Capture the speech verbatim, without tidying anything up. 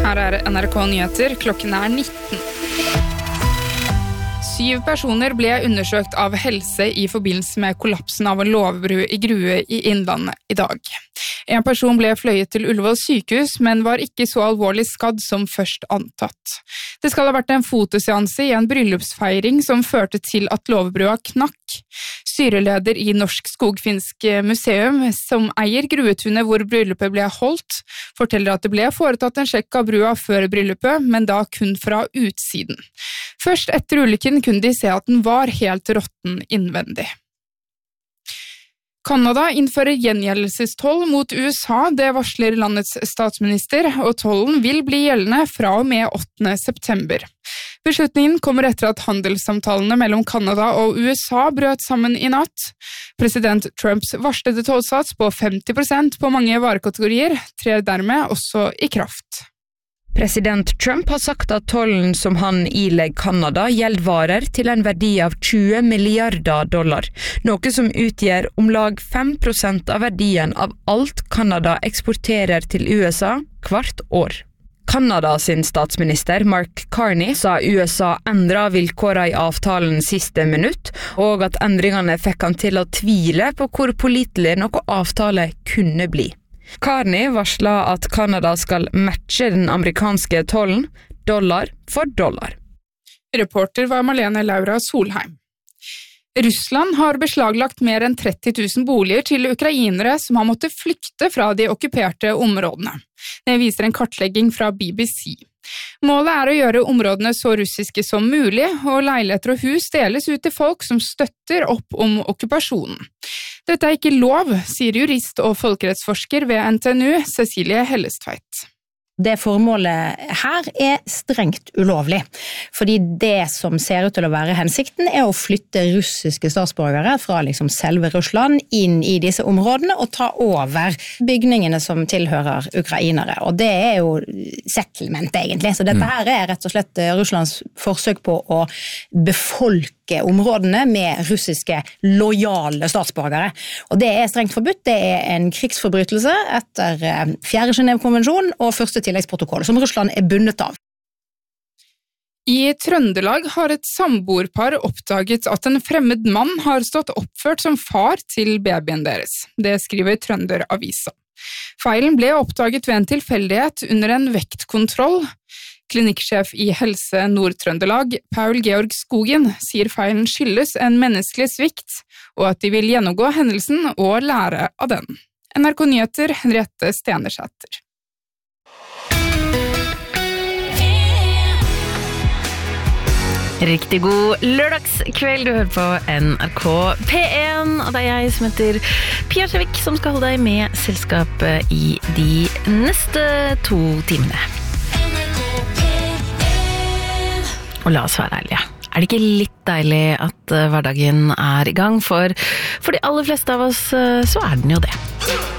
Her er N R K Nyheter, klokken er nitten. Syv personer ble undersøkt av helse i forbindelse med kollapsen av en låvebru i Grue i Innlandet i dag. En person ble fløyet til Ullevål sykehus, men var ikke så alvorlig skadd som først antatt. Det skal ha vært en fotoseanse i en bryllupsfeiring som førte til at låvebrua knakk. Styreleder i Norsk Skogfinsk museum, som eier Gruetunet hvor bryllupet ble holdt, forteller at det ble foretatt en sjekk av brua før bryllupet, men da kun fra utsiden. Først etter ulykken kunne de se at den var helt råtten innvendig. Kanada innfører gjengjeldelsestoll mot U S A, det varsler landets statsminister, og tollen vil bli gjeldende fra og med åttende september. Beslutningen kommer etter at handelssamtalene mellom Kanada og U S A brøt sammen i natt. President Trumps varslede tollsats på femti prosent på mange varekategorier trer dermed også i kraft. President Trump har sagt at tollen som han ilegger Kanada gjelder varer til en verdi av tjue milliarder dollar, noe som utgjør om lag fem prosent av verdien av alt Kanada eksporterer til U S A hvert år. Kanada sin statsminister Mark Carney sa U S A endret vilkårene i avtalen siste minutt, og at endringene fikk han til å tvile på hvor pålitelig noe avtale kunne bli. Carney varslet at Kanada skal matche den amerikanske tollen, dollar for dollar. Reporter var Malene Laura Solheim. Russland har beslaglagt mer enn tretti tusen boliger til ukrainere som har måttet flykte fra de okkuperte områdene. Det viser en kartlegging fra B B C. Målet er å gjøre områdene så russiske som mulig, og leiligheter og hus deles ut til folk som støtter opp om okkupasjonen. Dette er ikke lov, sier jurist og folkerettsforsker ved N T N U, Cecilie Hellestveit. Det formålet her er strengt ulovlig, fordi det som ser ut til å være hensikten er å flytte russiske statsborgere fra liksom selve Russland inn i disse områdene og ta over bygningene som tilhører ukrainere. Og det er jo settlement egentlig, så dette her er rett og slett Russlands forsøk på å befolke områdene med russiske lojale statsborgere. Og det er strengt forbudt, det er en krigsforbrytelse etter fjerde Genève-konvensjon og første tilleggsprotokoll, som Russland er bundet av. I Trøndelag har et samboerpar oppdaget at en fremmed mann har stått oppført som far til babyen deres. Det skriver Trønderavisa. Feilen ble oppdaget ved en tilfeldighet under en vektkontroll. Klinikksjef i Helse Nord-Trøndelag, Paul Georg Skogen, sier feilen skyldes en menneskelig svikt, og at de vil gjennomgå hendelsen og lære av den. N R K Nyheter, Henriette Stenersæter. Riktig god lørdagskveld, du hører på N R K P en, og det er jeg som heter Pia Skjevik, som skal holde deg med selskap i de neste to timene. Og la oss være ærlige. Er det ikke litt deilig at hverdagen er i gang? For, for de aller fleste av oss så er den jo det.